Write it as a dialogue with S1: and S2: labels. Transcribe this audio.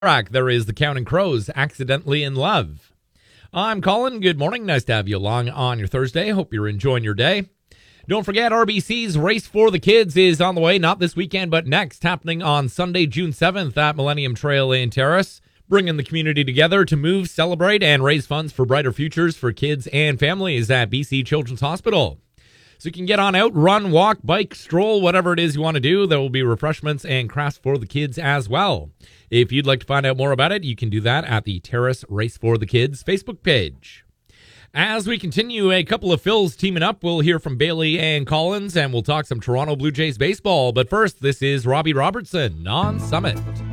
S1: Track, there is the Counting Crows, Accidentally in Love. I'm Colin. Good morning. Nice to have you along on your Thursday. Hope you're enjoying your day. Don't forget, RBC's Race for the Kids is on the way, not this weekend, but next, happening on Sunday, June 7th at Millennium Trail in Terrace, bringing the community together to move, celebrate, and raise funds for brighter futures for kids and families at BC Children's Hospital. So you can get on out, run, walk, bike, stroll, whatever it is you want to do. There will be refreshments and crafts for the kids as well. If you'd like to find out more about it, you can do that at the Terrace Race for the Kids Facebook page. As we continue, a couple of Phils teaming up. We'll hear from Bailey and Collins, and we'll talk some Toronto Blue Jays baseball. But first, this is Robbie Robertson on Summit.